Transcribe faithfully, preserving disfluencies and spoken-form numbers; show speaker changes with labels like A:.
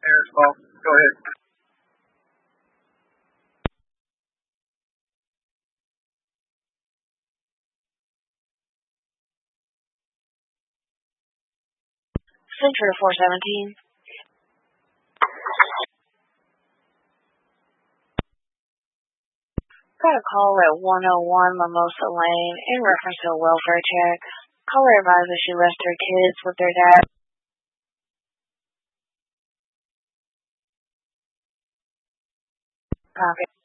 A: parents' fault. Go ahead.
B: Center four seventeen. Got a call at one oh one Mimosa Lane in reference to a welfare check. Caller advises she left her kids with their dad. Copy.